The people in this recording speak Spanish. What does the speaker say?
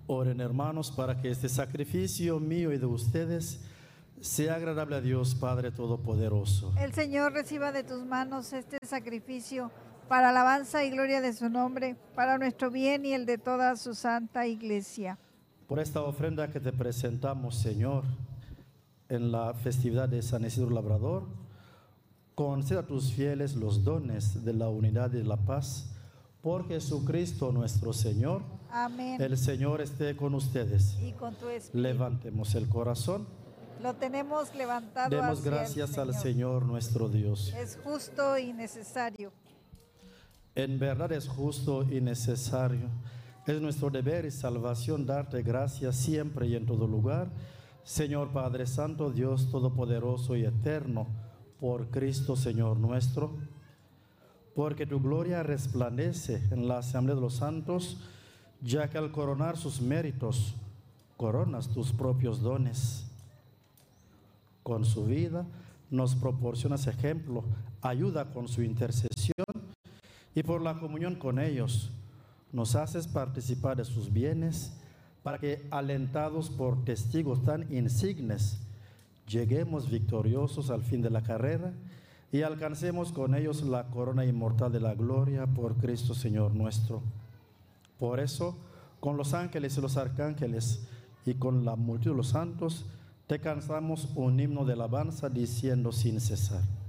Oren, hermanos, para que este sacrificio mío y de ustedes sea agradable a Dios Padre Todopoderoso. El Señor reciba de tus manos este sacrificio para alabanza y gloria de su nombre, para nuestro bien y el de toda su santa iglesia. Por esta ofrenda que te presentamos, Señor, en la festividad de San Isidro Labrador, conceda a tus fieles los dones de la unidad y de la paz. Por Jesucristo nuestro Señor. Amén. El Señor esté con ustedes. Y con tu espíritu. Levantemos el corazón. Lo tenemos levantado. Demos hacia gracias el al Señor nuestro Dios. Es justo y necesario. En verdad es justo y necesario. Es nuestro deber y salvación darte gracias siempre y en todo lugar, Señor Padre Santo, Dios Todopoderoso y Eterno, por Cristo Señor nuestro. Porque tu gloria resplandece en la asamblea de los santos, ya que al coronar sus méritos, coronas tus propios dones. Con su vida nos proporcionas ejemplo, ayuda con su intercesión y por la comunión con ellos nos haces participar de sus bienes para que, alentados por testigos tan insignes, lleguemos victoriosos al fin de la carrera y alcancemos con ellos la corona inmortal de la gloria por Cristo Señor nuestro. Por eso, con los ángeles y los arcángeles y con la multitud de los santos, te cantamos un himno de alabanza diciendo sin cesar.